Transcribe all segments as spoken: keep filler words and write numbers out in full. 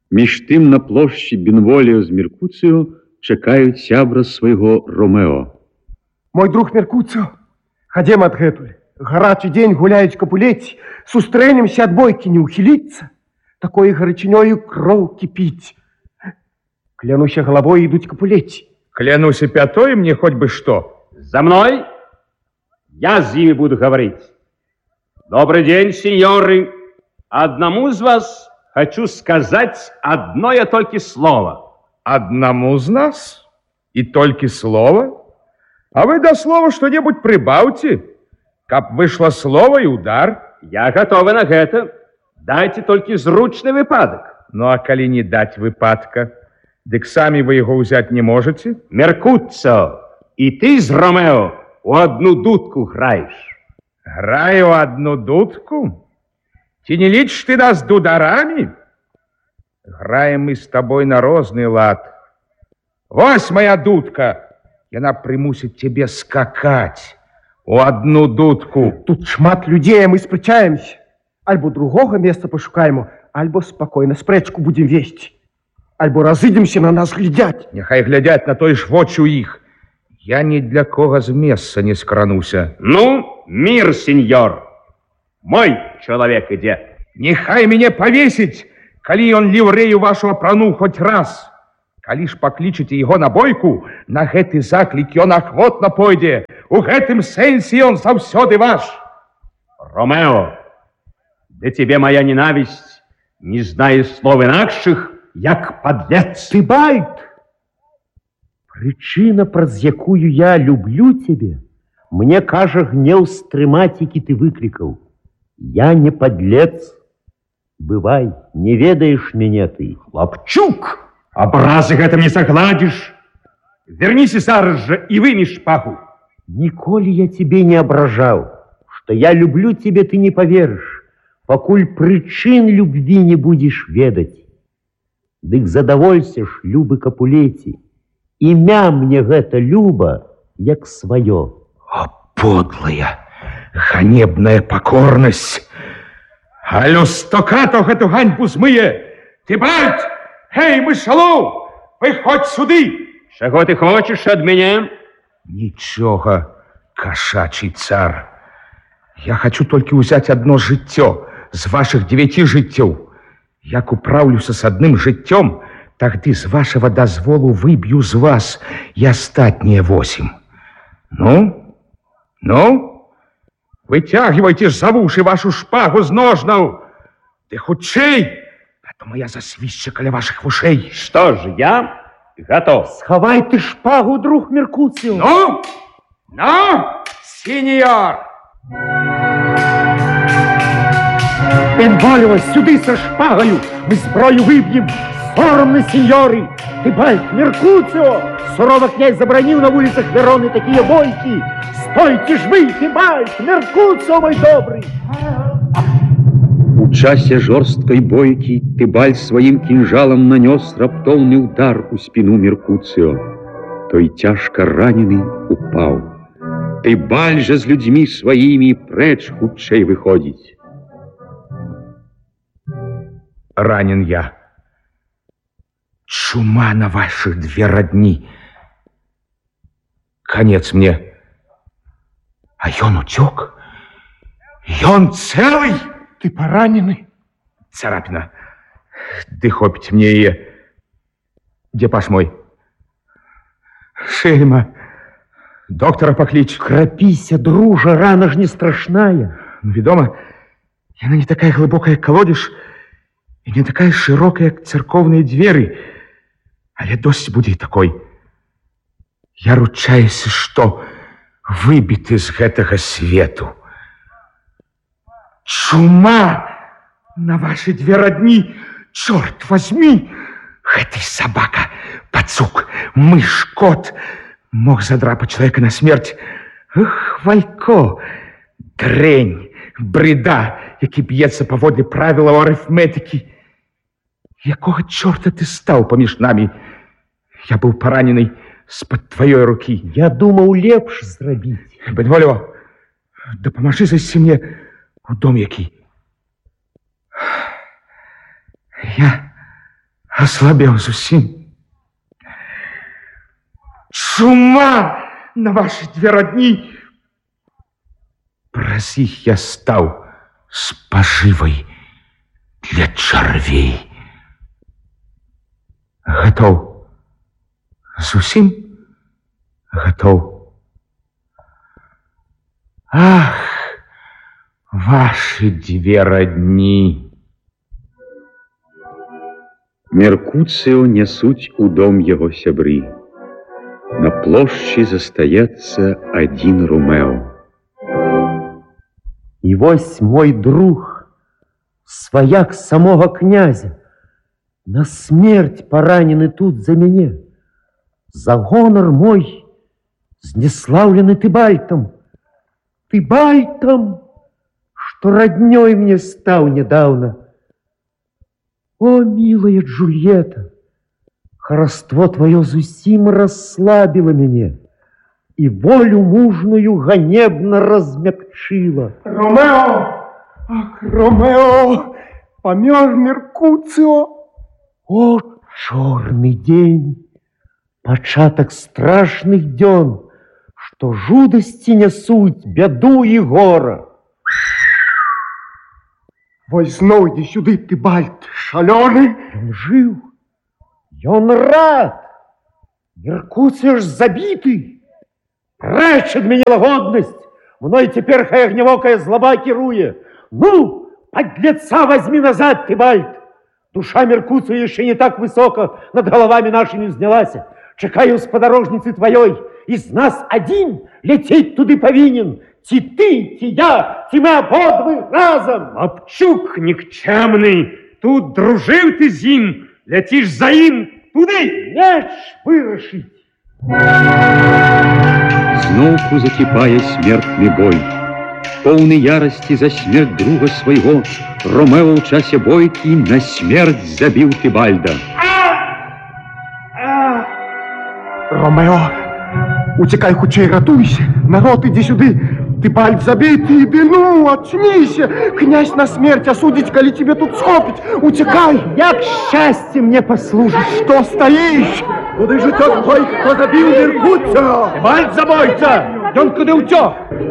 Між тим на площі Бенволіо з Меркуціо чекають сябра свайго Ромео. Мой друг Меркуцио, ходим адгэтуль. Гарачы день гуляюць капулець, сустрэнемся ад бойкі не ухіліцца. Такой гарачынёю кроў кіпіць. Клянуся головой идут капулець. Клянуся пятой, мне хоть бы что. За мной. Я с ними буду говорить. Добрый день, сеньоры. Одному из вас хочу сказать одно я только слово. Одному из нас? И только слово? А вы до слова что-нибудь прибавьте. Каб вышло слово и удар. Я готовы на это. Дайте только зручный выпадок. Ну, а коли не дать выпадка, дык сами вы его взять не можете? Меркуцио, и ты с Ромео у одну дудку граешь. Граю одну дудку? Ти не лечишь ты нас дударами? Граем мы с тобой на розный лад. Вось моя дудка. И она примусит тебе скакать у одну дудку. Тут шмат людей, а мы спрачаемся. Альбо другого места пошукаем, альбо спокойно спрэчку будем вести. Альбо разыдемся, на нас глядять. Нехай глядять на той ж вочу их. Я ни для кого з места не скрануся. Ну, мир, сеньор. Мой человек идет. Нехай меня повесить, коли он ливрею вашего прону хоть раз. Коли ж покличете его на бойку, на гэты заклики он охотно пойде. У гэтым сенсе он заўсёды ваш. Ромео, да тебе моя ненависть, не зная слов инакших, як подлец. Ты байт! Причина, праз якую я люблю тебе, мне кажа гнев стрымацікі ты выкликал. Я не подлец. Бывай, не ведаешь меня ты. Хлопчук, образы гэтым не загладишь. Вернись зараз же и выйми шпагу. Николи я тебе не ображал. Что я люблю тебя, ты не поверишь, покуль причин любви не будешь ведать. Дык задоволься ж, любы капулеці. Імя мне гэта люба, як свое. О, подлая, ганебная покорность. А люстокато гэту ганьбу змые. Ты, брат, эй, мышалоў, выходь сюды. Чего ты хочешь от меня? Ничего, кошачий цар. Я хочу только взять одно жыццё з ваших девяти жыццёў. Як управлюся с одним жыццём, тогда с вашего дозволу выбью з вас и остатние восемь. Ну, ну, вытягивайте за уши вашу шпагу з ножнаў. Ты хутчэй, а то моя засвища каля ваших ушей. Что ж, я готов. Сховай ты шпагу, друг Меркуцио. Ну, ну, сеньор. Бенволіо, сюди со шпагою, мы зброю выбьем. Соромно, сеньоры. Ты байт, Меркуцио. Сурово князь забронил на улицах Вероны такие бойки. Стойте ж вы, ты байт, Меркуцио, мой добрый. У часе жорсткой бойки Тыбаль своим кинжалом нанес раптоўны удар у спину Меркуцио. Той тяжко раненый упал. Тыбаль же с людьми своими прэч хутчэй выходить. Ранен я. Чума на ваших две родни. Конец мне. А ён утек? Ён целый? Ты пораненый? Царапина. Ды хопить мне ее. Где паш мой? Шельма. Доктора поклич. Крапися, дружа, рана ж не страшная. Ну, ведомо, яна не такая глубокая, как колодиш, и не такая широкая, как церковные двери. Але досить буде такой. Я ручаюся, что выбіты з гэтага свету. Чума на ваши две родни, черт возьми! Гэтай собака, пацук, мышь, кот мог задрапать человека на смерть. Эх, Валько, дрень, бреда, які б'ецца паводле правілаў арыфметыкі. Якога чорта ты стаў паміж намі? Я быў паранены з-пад тваёй рукі. Я думаў лепш зрабіць. Бенволіо, дапамажы зайсці мне у дом які. Я аслабеў зусім. Чума на ваши дзве радні. Праз іх я стаў спажывай для чарвей. Гатоў. Зусім гатоў. Ах, ваши дзве радні. Меркуцыо нясуць у дом яго сябры. На плошчы застаецца адзін Ромео. І вось мой друг, сваяк самога князя, на смерць паранены тут за мяне. За гонар мой знеслаўлены Тыбальтам. Тыбальтам, што раднёй мне стаў нядаўна. О, милая Джульетта, хараство твое зусім расслабило мяне и волю мужную ганебно размягчило. Ромео! Ах, Ромео! Помер Меркуцио! О, чорный день! Пачатак страшных дзён, што жудасці нясуць бяду і гора. Вось зноў ідзе сюды, Тыбальт, шалёны. Ён жыў, ён рад. Меркуцыо ж забіты. Прэч ад мяне лагоднасць. Мной цяпер хай агнявокая злаба кіруе. Ну, подлеца возьми назад, Тыбальт. Душа Меркуцыо яшчэ не так высока над головами нашими взнялася. Чакаю спадарожніцы тваёй. Из нас один лететь туды павінен. Ці ты, ці я, ці мы абодвы разом. Лапчук никчемный, тут дружив ты з ім, ляціш за ім туди. Меч вырашить. Зноўку закіпае смертны бой. Поўны ярасці за смерть друга свайго, Ромео ў часе бойкі на смерть забіў Тыбальда. Ромео, уцекай хутчэй, ратуйся. Народ, ідзе сюды. Тыбальт забіты, іди, ну, очнися. Князь на смерть осудить, коли тебе тут схопить. Утекай. Як счастье мне послужить. Что стоишь? Куды же тот бой, кто забил Меркуцио? Тыбальт забойца! Ён куды утек?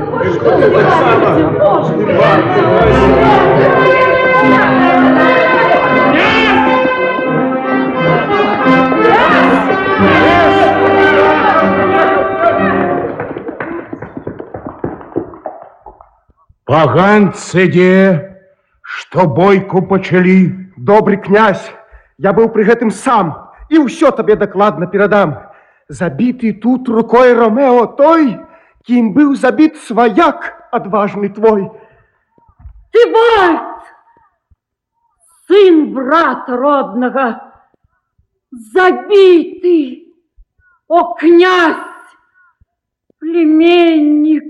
Паганцы дзе, што бойку пачалі? Добрый князь, я был при гэтым сам, и ўсё табе дакладна перадам. Забіты тут рукой Ромео той, кім быў забіт сваяк адважны твой. Тыбальт, сын брата роднага, забіты, о князь, племенник.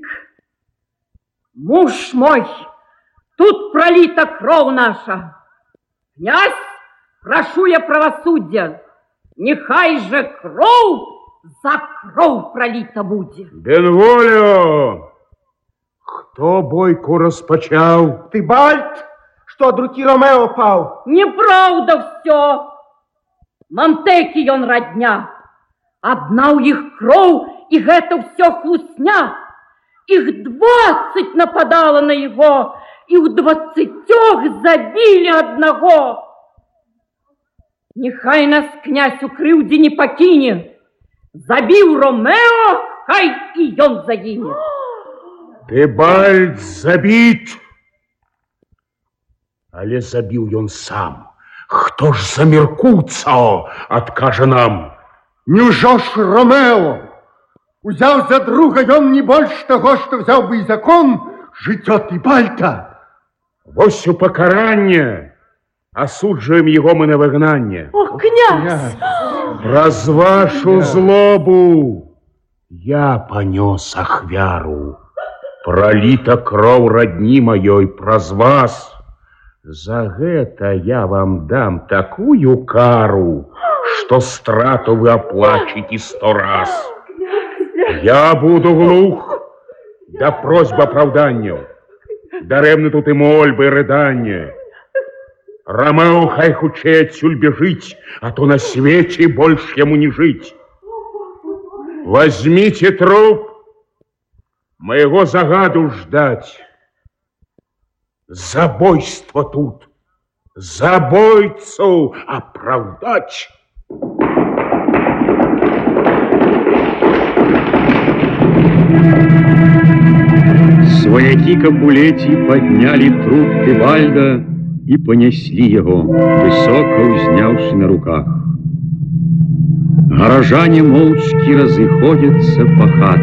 Муж мой, тут пролита кровь наша. Князь, прошу я правосуддя, нехай же кровь за кровь пролита будет. Бенволио! Хто бойку распачаў? Тыбальт, что от руки Ромео пал. Неправда все. Монтеки ён родня. Одна у их кровь, и это все хлусня. Их двадцать нападало на его, и у двадцатёх забили одного. Нехай нас князь у крыўдзе не пакіне. Забіў Ромео, хай і ён загіне. Тыбальт забіт, але забіў ён сам. Хто ж за Меркуцио адкажа нам? Няўжо ж Ромео? Узял за друга ён не больш таго, што взял бы і закон, жыццё Тыбальта. Вось у пакаранне асуджуем яго мы на выгнанне. Ох, князь! Праз вашу злобу я панёс ахвяру. Проліта кроў радні маёй праз вас. За гэта я вам дам такую кару, што страту вы аплачыце сто раз. Я буду глух да просьб апраўданняў. Дарэмны тут і мольбы, і рыданне. Ромео хай хутчэй адсюль бежыць, а то на свеце больш яму не жыць. Возьмите труп, моего загаду ждать. Забойство тут, забойцу оправдать. Свояки Капулети подняли труп Тебальда и понесли его, высоко узняўшы на руках. Горожане молчки разыходятся по хатам.